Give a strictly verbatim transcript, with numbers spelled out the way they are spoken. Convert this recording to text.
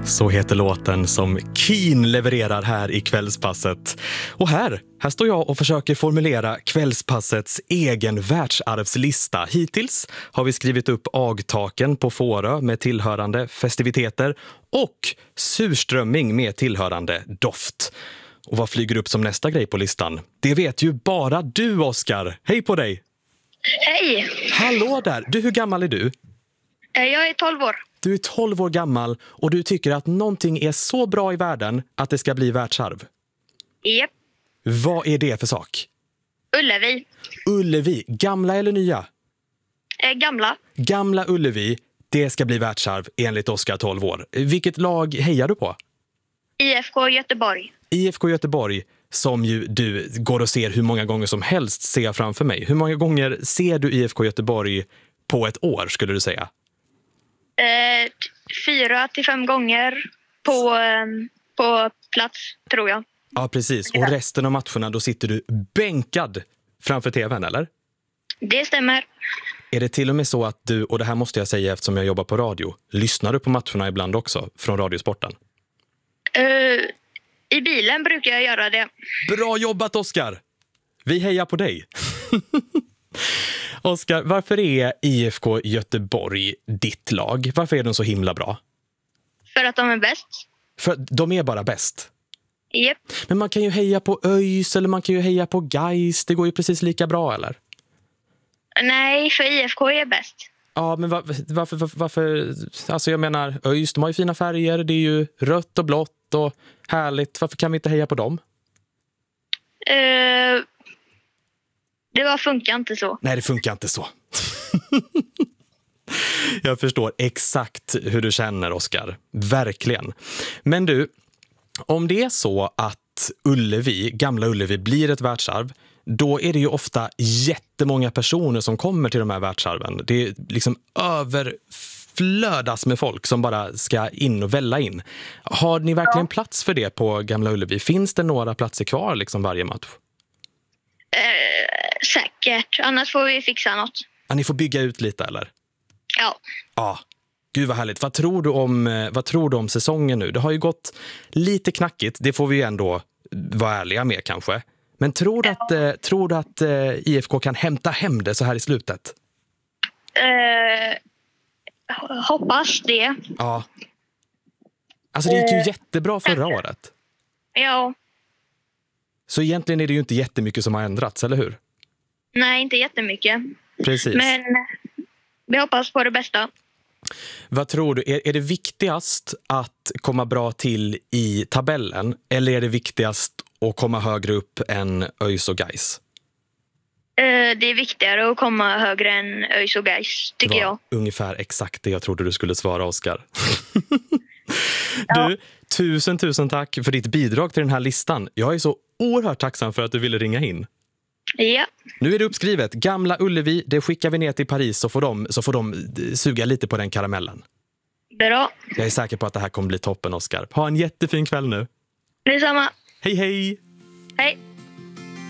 Så heter låten som Keen levererar här i kvällspasset. Och här, här står jag och försöker formulera kvällspassets egen världsarvslista. Hittills har vi skrivit upp Agtaken på Fårö med tillhörande festiviteter och surströmming med tillhörande doft. Och vad flyger upp som nästa grej på listan? Det vet ju bara du, Oskar. Hej på dig! Hej! Hallå där! Du, hur gammal är du? Jag är tolv år. Du är tolv år gammal och du tycker att någonting är så bra i världen att det ska bli världsarv. Japp. Vad är det för sak? Ullevi. Ullevi, gamla eller nya? Eh, gamla. Gamla Ullevi, det ska bli världsarv enligt Oskar, tolv år. Vilket lag hejar du på? I F K Göteborg. I F K Göteborg, som ju du går och ser hur många gånger som helst, ser jag framför mig. Hur många gånger ser du I F K Göteborg på ett år, skulle du säga? Eh, fyra till fem gånger på, eh, på plats, tror jag. Ja, precis. Och resten av matcherna, då sitter du bänkad framför tvn, eller? Det stämmer. Är det till och med så att du, och det här måste jag säga eftersom jag jobbar på radio, lyssnar du på matcherna ibland också från Radiosporten? Eh, I bilen brukar jag göra det. Bra jobbat, Oskar! Vi hejar på dig. Oskar, varför är I F K Göteborg ditt lag? Varför är de så himla bra? För att de är bäst. För de är bara bäst. Japp. Men man kan ju heja på ÖIS eller man kan ju heja på Gais. Det går ju precis lika bra, eller? Nej, för I F K är bäst. Ja, men var, varför, varför, varför... Alltså jag menar, ÖIS, de har ju fina färger. Det är ju rött och blått och härligt. Varför kan vi inte heja på dem? Eh, det var funkar inte så. Nej, det funkar inte så. Jag förstår exakt hur du känner, Oskar. Verkligen. Men du, om det är så att Ullevi, gamla Ullevi, blir ett världsarv, då är det ju ofta jättemånga personer som kommer till de här världsarven. Det är liksom överflödas med folk som bara ska in och välla in. Har ni verkligen Ja. plats för det på gamla Ullevi? Finns det några platser kvar liksom varje match? Eh, säkert. Annars får vi fixa något. Ja, ni får bygga ut lite, eller? Ja. Ja, gud vad härligt. Vad tror du om, vad tror du om säsongen nu? Det har ju gått lite knackigt, det får vi ju ändå vara ärliga med kanske. Men tror du att, eh, tror du att eh, I F K kan hämta hem det så här i slutet? Eh, hoppas det. Ja. Alltså det gick ju Eh, jättebra förra året. Ja. Så egentligen är det ju inte jättemycket som har ändrats, eller hur? Nej, inte jättemycket. Precis. Men vi hoppas på det bästa. Vad tror du? Är, är det viktigast att komma bra till i tabellen? Eller är det viktigast att komma högre upp än ÖIS och Gais? Eh, det är viktigare att komma högre än ÖIS och Gais, tycker Det var jag. ungefär exakt det jag trodde du skulle svara, Oskar. Ja. Du, tusen, tusen tack för ditt bidrag till den här listan. Jag är så oerhört tacksam för att du ville ringa in. Ja. Nu är det uppskrivet. Gamla Ullevi, det skickar vi ner till Paris så får de, så får de suga lite på den karamellen. Bra. Jag är säker på att det här kommer bli toppen, Oskar. Ha en jättefin kväll nu. Detsamma. Hej, hej! Hej.